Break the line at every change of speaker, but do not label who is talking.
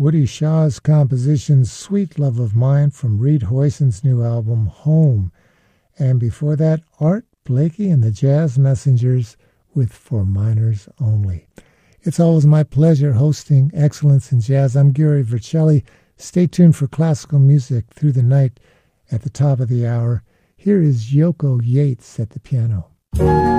Woody Shaw's composition Sweet Love of Mine from Reed Hoyson's new album Home. And before that, Art Blakey and the Jazz Messengers with For Minors Only. It's always my pleasure hosting Excellence in Jazz. I'm Gary Vercelli. Stay tuned for classical music through the night at the top of the hour. Here is Yoko Yates at the piano.